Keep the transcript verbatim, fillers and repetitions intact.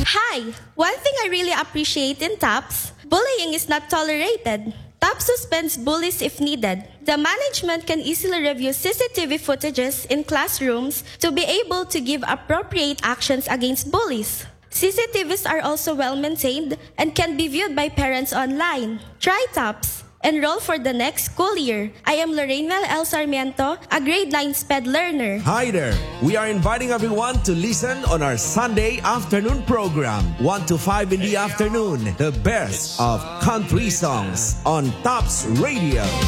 Hi! One thing I really appreciate in TAPS, bullying is not tolerated. TAPS suspends bullies if needed. The management can easily review C C T V footages in classrooms to be able to give appropriate actions against bullies. C C T Vs are also well maintained and can be viewed by parents online. Try TAPS. Enroll for the next school year. I am Lorraine Mel L. Sarmiento, a grade nine SPED learner. Hi there. We are inviting everyone to listen on our Sunday afternoon program, one to five in the afternoon. The best of country songs on TAPS Radio.